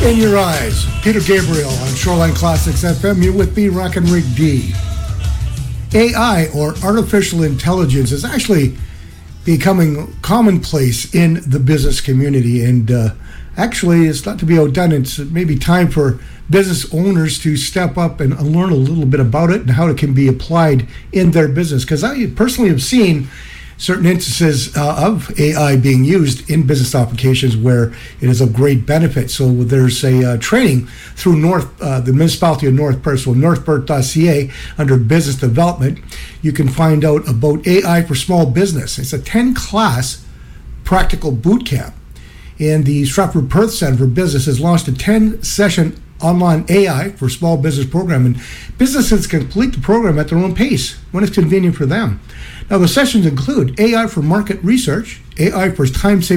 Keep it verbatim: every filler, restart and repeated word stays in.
In Your Eyes, Peter Gabriel on Shoreline Classics F M. You're with me, Rockin' Rick D. A I, or artificial intelligence, is actually becoming commonplace in the business community, and uh, actually it's not to be outdone. It's maybe time for business owners to step up and learn a little bit about it and how it can be applied in their business, because I personally have seen certain instances uh, of A I being used in business applications where it is of great benefit. So there's a uh, training through North, uh, the municipality of North Perth, so northpert dot c a under business development. You can find out about A I for small business. It's a ten class practical boot camp. And the Stratford Perth Center for Business has launched a ten session online A I for small business program, and businesses can complete the program at their own pace when it's convenient for them. Now, the sessions include A I for market research, A I for time-saving